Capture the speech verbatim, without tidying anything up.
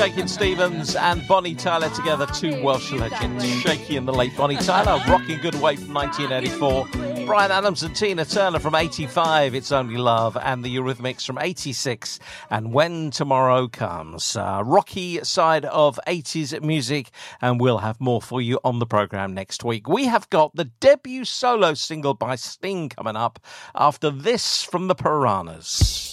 Shakin' Stevens and Bonnie Tyler together, two Welsh legends. Shaky and the late Bonnie Tyler, rocking good way from nineteen eighty-four. Bryan Adams and Tina Turner from eighty-five, It's Only Love, and the Eurythmics from eighty-six, and When Tomorrow Comes. Uh, rocky side of eighties music, and we'll have more for you on the programme next week. We have got the debut solo single by Sting coming up after this from the Piranhas.